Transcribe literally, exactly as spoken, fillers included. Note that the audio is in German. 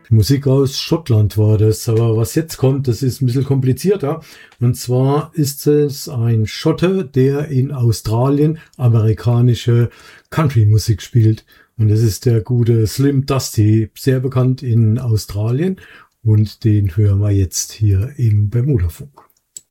Musik aus Schottland war das, aber was jetzt kommt, das ist ein bisschen komplizierter. Und zwar ist es ein Schotte, der in Australien amerikanische Country-Musik spielt. Und das ist der gute Slim Dusty, sehr bekannt in Australien. Und den hören wir jetzt hier im Bermuda-Funk.